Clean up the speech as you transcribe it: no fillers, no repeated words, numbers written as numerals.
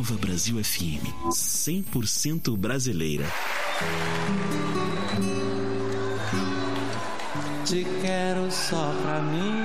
Nova Brasil FM, 100% brasileira. Te quero só pra mim.